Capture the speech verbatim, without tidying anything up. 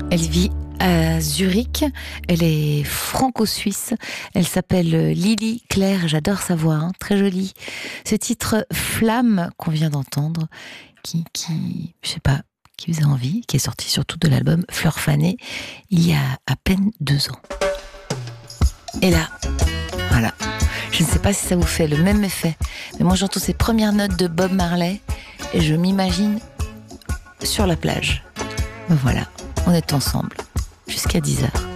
Elle vit à Zurich, elle est franco-suisse, elle s'appelle Lily Claire, j'adore sa voix, hein, très jolie. Ce titre Flamme qu'on vient d'entendre, qui, qui, je sais pas, qui faisait envie, qui est sorti surtout de l'album Fleur fanée, il y a à peine deux ans. Et là, voilà, je ne sais pas si ça vous fait le même effet, mais moi j'entends ces premières notes de Bob Marley et je m'imagine sur la plage. Voilà, on est ensemble jusqu'à dix heures.